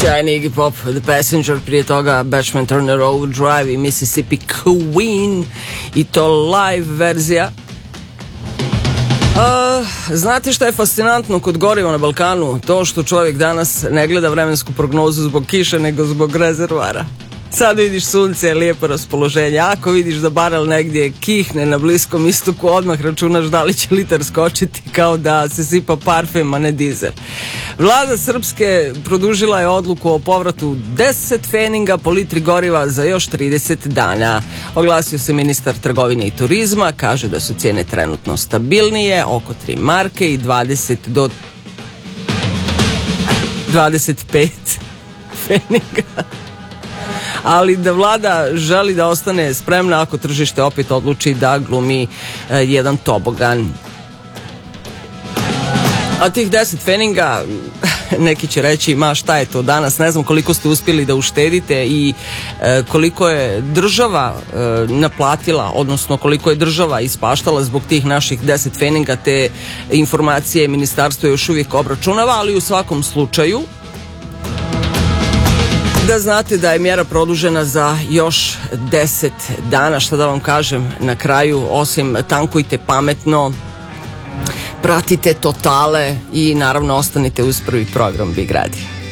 Sjajni Iggy Pop, The Passenger, prije toga Bachman Turner Overdrive i Mississippi Queen, i to live verzija. Znate šta je fascinantno kod goriva na Balkanu? To što čovjek danas ne gleda vremensku prognozu zbog kiše, nego zbog rezervoara. Sad vidiš sunce, lijepo raspoloženje. Ako vidiš da barel negdje kihne na Bliskom istoku, odmah računaš da li će litar skočiti, kao da se sipa parfem, a ne dizel. Vlada Srpske produžila je odluku o povratu 10 feninga po litri goriva za još 30 dana. Oglasio se ministar trgovine i turizma, kaže da su cijene trenutno stabilnije, oko 3 marke i 20 do 25 feninga. Ali da vlada želi da ostane spremna ako tržište opet odluči da glumi jedan tobogan. A tih 10 feninga, neki će reći, ma šta je to danas, ne znam koliko ste uspjeli da uštedite i koliko je država naplatila, odnosno koliko je država ispaštala zbog tih naših 10 feninga. Te informacije ministarstvo još uvijek obračunava, ali u svakom slučaju da znate da je mjera produžena za još 10 dana. Šta da vam kažem na kraju, osim tankujte pametno, pratite totale i naravno ostanite uz prvi program Big Radio.